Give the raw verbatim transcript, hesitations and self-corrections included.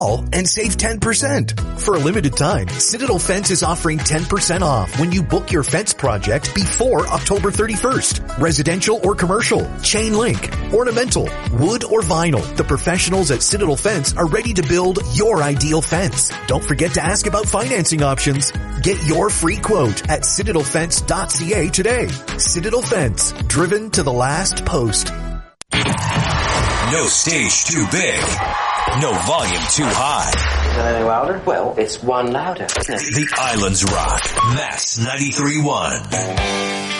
and save ten percent. For a limited time, Citadel Fence is offering ten percent off when you book your fence project before October thirty-first. Residential or commercial, chain link, ornamental, wood or vinyl. The professionals at Citadel Fence are ready to build your ideal fence. Don't forget to ask about financing options. Get your free quote at citadel fence dot c a today. Citadel Fence, driven to the last post. No stage too big. No volume too high. Is that any louder? Well, it's one louder, isn't it? The Islands Rock. Max ninety-three point one.